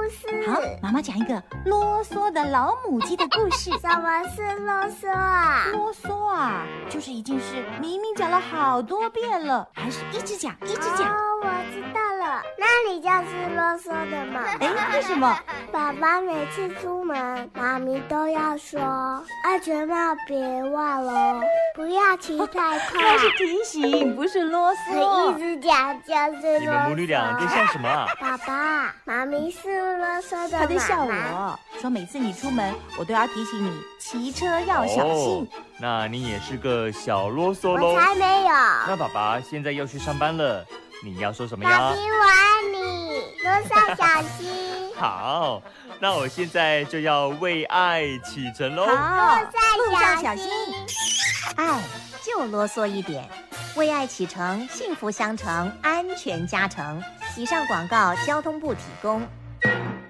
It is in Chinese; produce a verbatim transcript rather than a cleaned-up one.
事。 好，妈妈讲一个啰嗦的老母鸡的故事。 什么是啰嗦啊？ 啰嗦啊，就是一件事明明讲了好多遍了，还是一直讲一直讲。 哦，我知道了，那你就是啰嗦的嘛。 哎，为什么？ 爸爸每次出门，妈咪都要说安全帽别忘了，不要骑太快。 那是提醒，不是啰嗦。 一直讲就是啰嗦。 你们母女俩在笑什么啊？ 爸爸，妈咪是啰嗦的妈妈。 他在笑我，说每次你出门，我都要提醒你骑车要小心。 哦，那你也是个小啰嗦喽。 我才没有。 那爸爸现在要去上班了，你要说什么呀？ 妈咪我爱你，路上小心。 好，那我现在就要为爱启程喽。 好， 路上小心。 爱就啰嗦一点，为爱启程，幸福相乘，安全加成。以上广告交通部提供。